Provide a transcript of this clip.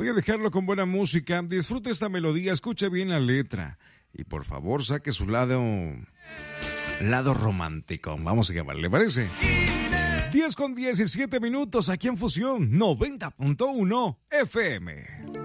Voy a dejarlo con buena música. Disfrute esta melodía, escuche bien la letra. Y por favor, saque su lado romántico. Vamos a llamarle, ¿le parece? 10:17 aquí en Fusión 90.1 FM.